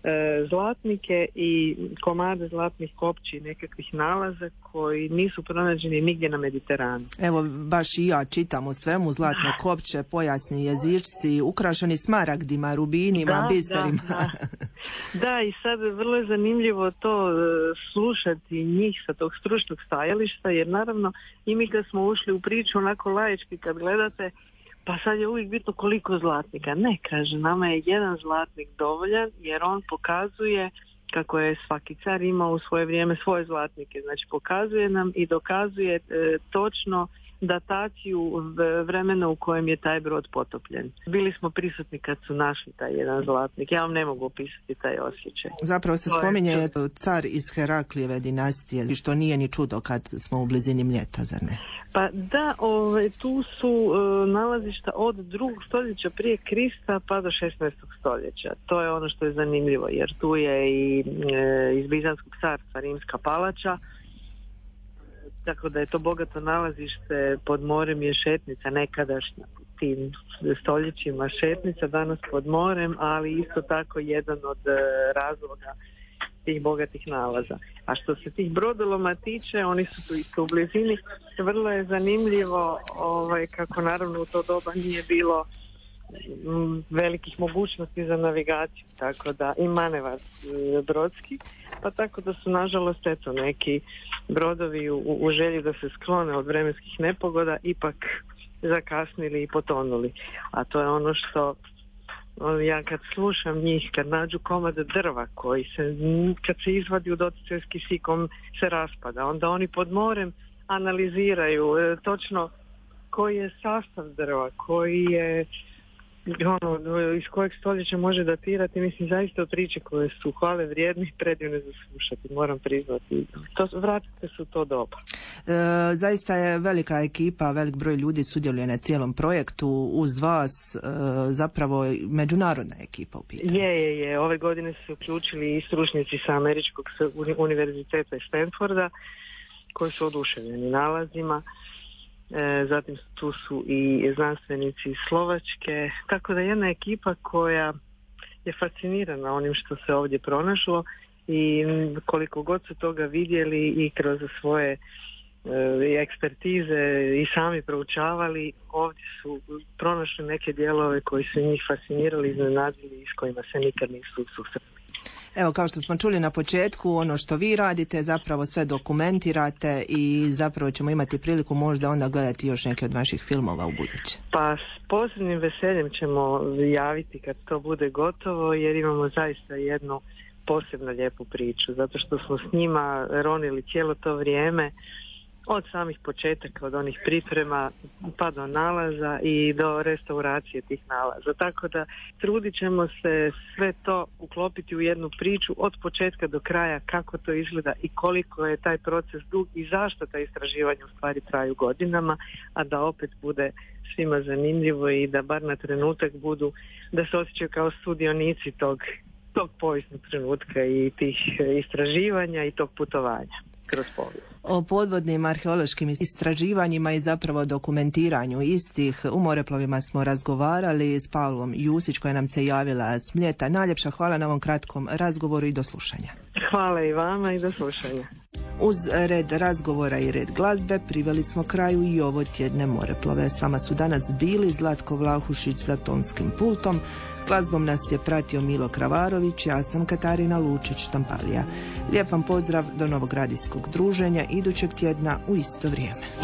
zlatnike i komade zlatnih kopći, nekakvih nalaza koji nisu pronađeni nigdje na Mediteranu. Evo, baš i ja čitam o svemu, zlatne kopče, pojasni jezičci, ukrašeni smaragdima, rubinima, biserima. Da, i sad vrlo je zanimljivo to slušati njih sa tog stručnog stajališta, jer naravno i mi kad smo ušli u priču onako laički kad gledate, pa sad je uvijek bitno koliko zlatnika. Ne, kaže, nama je jedan zlatnik dovoljan jer on pokazuje kako je svaki car imao u svoje vrijeme svoje zlatnike. Znači pokazuje nam i dokazuje točno dataciju vremena u kojem je taj brod potopljen. Bili smo prisutni kad su našli taj jedan zlatnik. Ja vam ne mogu opisati taj osjećaj. Zapravo se spominje car iz Heraklijeve dinastije, što nije ni čudo kad smo u blizini Mljeta, zar ne? Pa da, tu su nalazišta od 2. stoljeća prije Krista pa do 16. stoljeća. To je ono što je zanimljivo, jer tu je i iz Bizanskog carstva Rimska palača, tako da je to bogato nalazište. Pod morem je šetnica nekadašnja, tim stoljećima šetnica, danas pod morem, ali isto tako jedan od razloga tih bogatih nalaza. A što se tih brodoloma tiče, oni su tu isto u blizini. Vrlo je zanimljivo kako naravno u to doba nije bilo velikih mogućnosti za navigaciju, tako da i manevar brodski, pa tako da su nažalost neki brodovi u želji da se sklone od vremenskih nepogoda ipak zakasnili i potonuli. A to je ono što ja kad slušam njih, kad nađu komad drva koji se, kad se izvadi u doticajski sikom, se raspada, onda oni pod morem analiziraju točno koji je sastav drva, koji je iz kojeg stoljeća može datirati. Mislim, zaista priče koje su hvale vrijedne i predivne za slušati, moram priznati. Vratite se u to doba. Zaista je velika ekipa, velik broj ljudi sudjeluje na cijelom projektu. Uz vas zapravo međunarodna ekipa u pitanju. Je. Ove godine su se uključili i stručnjaci sa Američkog univerziteta iz Stanforda koji su oduševljeni nalazima. Zatim tu su i znanstvenici iz Slovačke, tako da jedna ekipa koja je fascinirana onim što se ovdje pronašlo i koliko god su toga vidjeli i kroz svoje ekspertize i sami proučavali, ovdje su pronašli neke dijelove koji su njih fascinirali, iznenadili i s kojima se nikad nisu susretali. Evo, kao što smo čuli na početku, ono što vi radite zapravo sve dokumentirate i zapravo ćemo imati priliku možda onda gledati još neke od vaših filmova u buduće. Pa s posebnim veseljem ćemo javiti kad to bude gotovo, jer imamo zaista jednu posebno lijepu priču, zato što smo s njima ronili cijelo to vrijeme, od samih početaka, od onih priprema pa do nalaza i do restauracije tih nalaza. Tako da trudit ćemo se sve to uklopiti u jednu priču od početka do kraja, kako to izgleda i koliko je taj proces dug i zašto ta istraživanja u stvari traju godinama, a da opet bude svima zanimljivo i da bar na trenutak budu, da se osjećaju kao sudionici tog povijesnog trenutka i tih istraživanja i tog putovanja kroz povijest. O podvodnim arheološkim istraživanjima i zapravo dokumentiranju istih u Moreplovima smo razgovarali s Pavlom Jusić koja nam se javila s Mljeta. Najljepša hvala na ovom kratkom razgovoru i do slušanja. Hvala i vama i do slušanja. Uz red razgovora i red glazbe priveli smo kraju i ovo tjedne Moreplove. S vama su danas bili Zlatko Vlahušić za tonskim pultom. Glazbom nas je pratio Milo Kravarović, ja sam Katarina Lučić-Štampalija. Lijep vam pozdrav do novog radijskog druženja idućeg tjedna u isto vrijeme.